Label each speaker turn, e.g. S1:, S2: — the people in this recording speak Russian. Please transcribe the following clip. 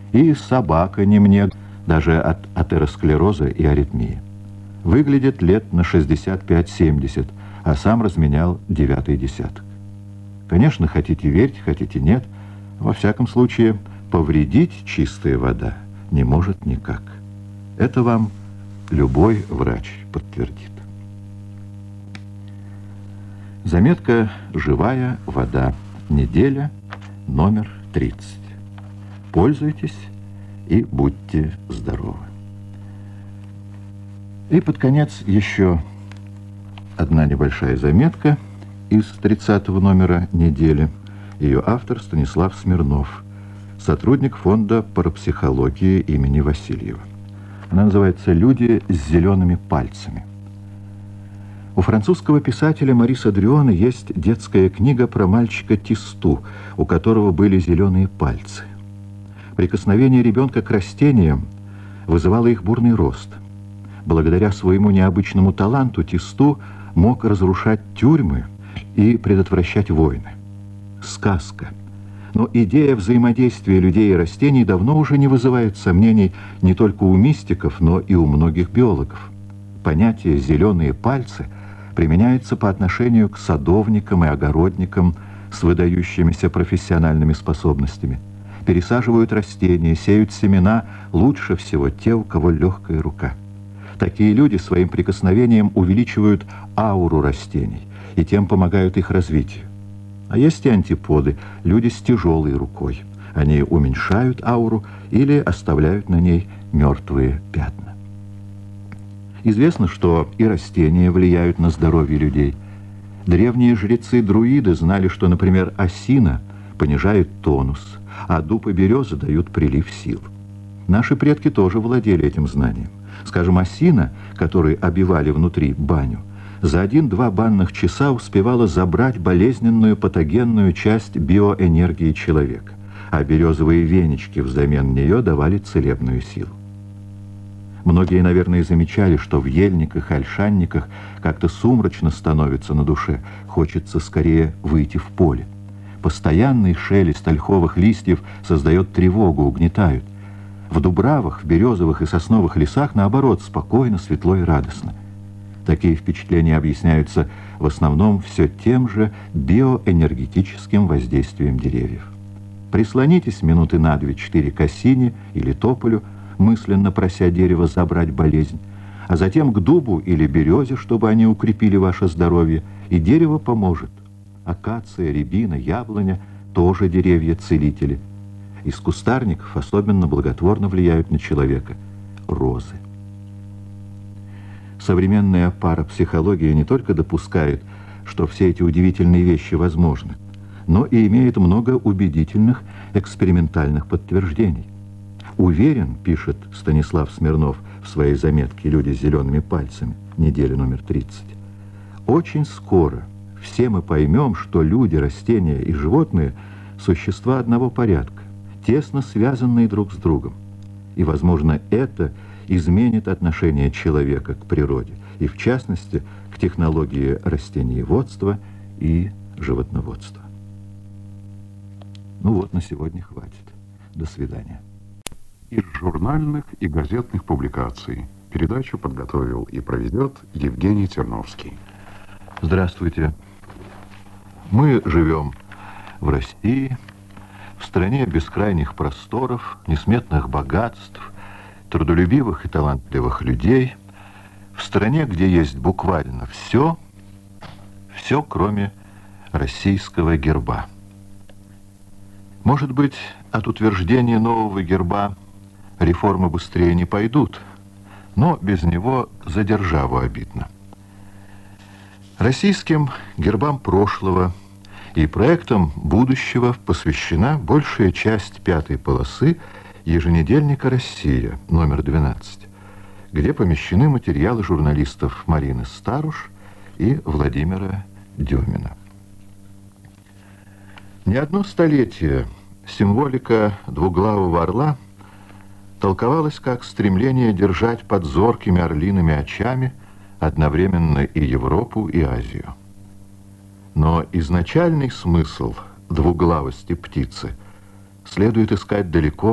S1: И собака не мне, даже от атеросклероза и аритмии. Выглядит лет на 65-70, а сам разменял 9-й десяток. Конечно, хотите верьте, хотите нет. Во всяком случае, повредить чистая вода не может никак. Это вам любой врач подтвердит. Заметка «Живая вода». Неделя, номер 30. Пользуйтесь и будьте здоровы. И под конец еще одна небольшая заметка из 30-го номера недели. Ее автор Станислав Смирнов, сотрудник фонда парапсихологии имени Васильева. Она называется «Люди с зелеными пальцами». У французского писателя Мариса Дрюона есть детская книга про мальчика Тисту, у которого были зеленые пальцы. Прикосновение ребенка к растениям вызывало их бурный рост. Благодаря своему необычному таланту Тисту мог разрушать тюрьмы и предотвращать войны. Сказка. Но идея взаимодействия людей и растений давно уже не вызывает сомнений не только у мистиков, но и у многих биологов. Понятие «зеленые пальцы» применяется по отношению к садовникам и огородникам с выдающимися профессиональными способностями. Пересаживают растения, сеют семена лучше всего те, у кого легкая рука. Такие люди своим прикосновением увеличивают ауру растений и тем помогают их развитию. А есть и антиподы, люди с тяжелой рукой. Они уменьшают ауру или оставляют на ней мертвые пятна. Известно, что и растения влияют на здоровье людей. Древние жрецы-друиды знали, что, например, осина понижает тонус, а дуб и береза дают прилив сил. Наши предки тоже владели этим знанием. Скажем, осина, которой обивали внутри баню, за 1-2 банных часа успевала забрать болезненную патогенную часть биоэнергии человека, а березовые венички взамен нее давали целебную силу. Многие, наверное, замечали, что в ельниках и ольшанниках как-то сумрачно становится на душе, хочется скорее выйти в поле. Постоянный шелест ольховых листьев создает тревогу, угнетают. В дубравах, в березовых и сосновых лесах, наоборот, спокойно, светло и радостно. Такие впечатления объясняются в основном все тем же биоэнергетическим воздействием деревьев. Прислонитесь минуты на 2-4 к осине или тополю, мысленно прося дерево забрать болезнь, а затем к дубу или березе, чтобы они укрепили ваше здоровье, и дерево поможет. Акация, рябина, яблоня – тоже деревья-целители. Из кустарников особенно благотворно влияют на человека розы. Современная парапсихология не только допускает, что все эти удивительные вещи возможны, но и имеет много убедительных экспериментальных подтверждений. «Уверен, — пишет Станислав Смирнов в своей заметке «Люди с зелеными пальцами», неделя номер 30, — очень скоро все мы поймем, что люди, растения и животные – существа одного порядка, тесно связанные друг с другом. И, возможно, это изменит отношение человека к природе, и, в частности, к технологии растениеводства и животноводства. Ну вот, на сегодня хватит. До свидания.
S2: Из журнальных и газетных публикаций передачу подготовил и проведет Евгений Терновский.
S1: Здравствуйте. Мы живем в России, в стране бескрайних просторов, несметных богатств, трудолюбивых и талантливых людей, в стране, где есть буквально все, кроме российского герба. Может быть, от утверждения нового герба реформы быстрее не пойдут, но без него за державу обидно. Российским гербам прошлого и проектам будущего посвящена большая часть 5-й полосы еженедельника «Россия», номер 12, где помещены материалы журналистов Марины Старуш и Владимира Дюмина. Не одно столетие символика двуглавого орла толковалась как стремление держать под зоркими орлиными очами одновременно и Европу, и Азию. Но изначальный смысл двуглавости птицы следует искать далеко